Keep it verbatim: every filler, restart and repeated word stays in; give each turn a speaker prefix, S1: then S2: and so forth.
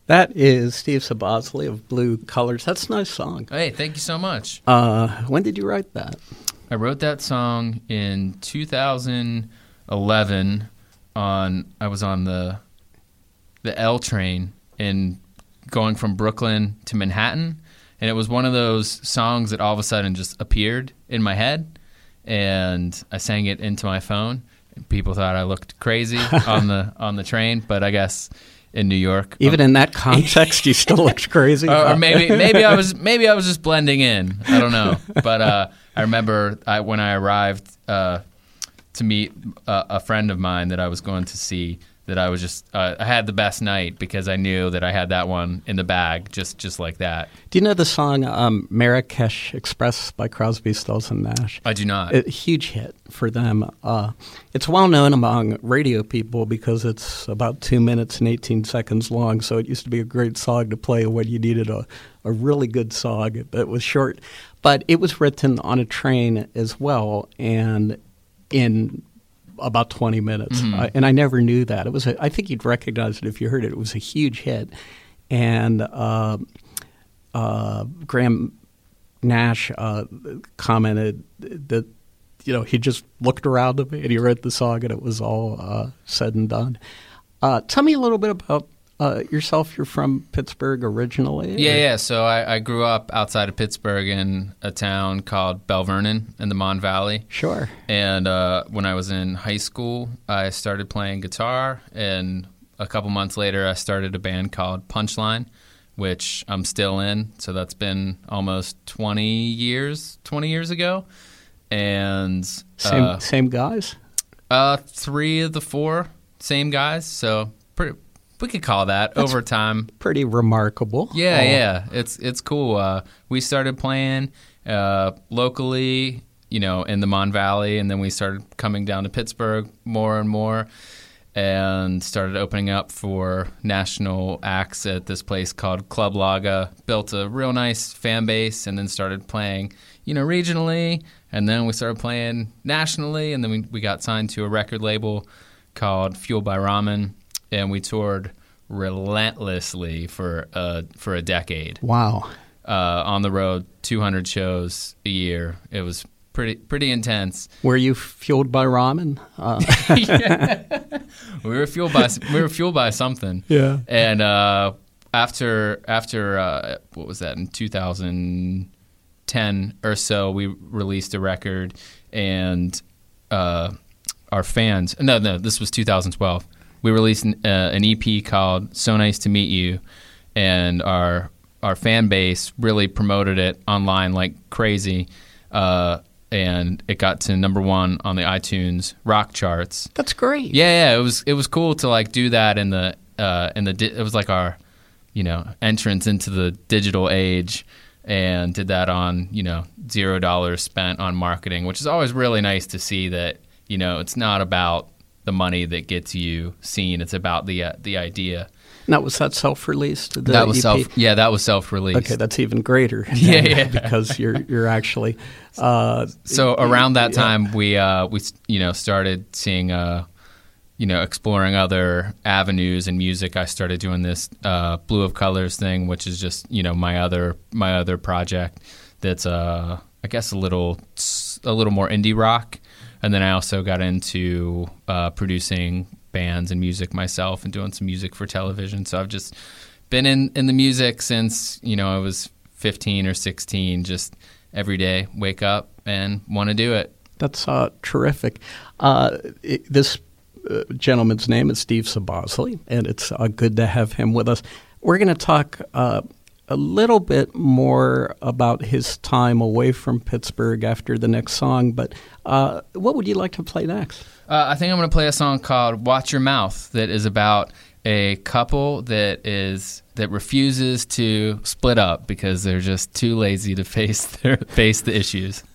S1: That is Steve Sabosley of Blue Colors. That's a nice song.
S2: Hey, thank you so much.
S1: Uh, when did you write that?
S2: I wrote that song in two thousand eleven. On I was on the the L train in going from Brooklyn to Manhattan, and it was one of those songs that all of a sudden just appeared in my head, and I sang it into my phone. People thought I looked crazy on the on the train, but I guess in New York,
S1: even um, in that context, you still looked crazy.
S2: or, or maybe maybe I was maybe I was just blending in. I don't know, but uh, I remember I, when I arrived uh, to meet a, a friend of mine that I was going to see. That I was just, uh, I had the best night because I knew that I had that one in the bag, just just like that.
S1: Do you know the song um, Marrakesh Express by Crosby, Stills and Nash?
S2: I do not.
S1: A huge hit for them. Uh, it's well known among radio people because it's about two minutes and eighteen seconds long, so it used to be a great song to play when you needed a, a really good song that was short. But it was written on a train as well, and in about twenty minutes, mm-hmm. uh, and I never knew that. It was. A, I think you'd recognize it if you heard it. It was a huge hit, and uh, uh, Graham Nash uh, commented that you know he just looked around him and he read the song, and it was all uh, said and done. Uh, tell me a little bit about uh, yourself. You're from Pittsburgh originally?
S2: Yeah, or? yeah. So I, I grew up outside of Pittsburgh in a town called Bell Vernon in the Mon Valley.
S1: Sure.
S2: And uh, when I was in high school, I started playing guitar, and a couple months later, I started a band called Punchline, which I'm still in. So that's been almost twenty years, twenty years ago. And
S1: same
S2: uh,
S1: same guys?
S2: Uh, three of the four same guys. So pretty. We could call that That's over time.
S1: Pretty remarkable.
S2: Yeah,
S1: oh.
S2: yeah. It's it's cool. Uh, we started playing uh, locally, you know, in the Mon Valley, and then we started coming down to Pittsburgh more and more, and started opening up for national acts at this place called Club Laga. Built a real nice fan base, and then started playing, you know, regionally, and then we started playing nationally, and then we we got signed to a record label called Fueled by Ramen. And we toured relentlessly for uh, for a decade.
S1: Wow!
S2: Uh, on the road, two hundred shows a year. It was pretty pretty intense.
S1: Were you fueled by ramen? Uh.
S2: Yeah. we were fueled by we were fueled by something.
S1: Yeah.
S2: And uh, after after uh, what was that in two thousand ten or so, we released a record, and uh, our fans. No, no, this was two thousand twelve. We released an, uh, an E P called So Nice to Meet You, and our our fan base really promoted it online like crazy, uh, and it got to number one on the iTunes rock charts.
S1: That's great.
S2: Yeah, yeah, it was it was cool to like do that in the uh, in the di- it was like our you know entrance into the digital age, and did that on you know zero dollars spent on marketing, which is always really nice to see that you know it's not about the money that gets you seen. It's about the uh, the idea.
S1: Now, was that self-released?
S2: That was
S1: E P?
S2: self. Yeah, that was self-released.
S1: Okay, that's even greater.
S2: yeah, yeah.
S1: Because you're you're actually. Uh,
S2: so around that time, yeah. we uh, we you know started seeing uh, you know exploring other avenues in music. I started doing this uh, Blue of Colors thing, which is just you know my other my other project. That's uh I guess a little a little more indie rock. And then I also got into uh, producing bands and music myself and doing some music for television. So I've just been in, in the music since, you know, I was fifteen or sixteen, just every day wake up and want to do it.
S1: That's uh, terrific. Uh, it, this uh, gentleman's name is Steve Sabosley, and it's uh, good to have him with us. We're going to talk uh, a little bit more about his time away from Pittsburgh after the next song, but uh, what would you like to play next?
S2: Uh, I think I'm going to play a song called Watch Your Mouth that is about a couple that is that refuses to split up because they're just too lazy to face their face the issues.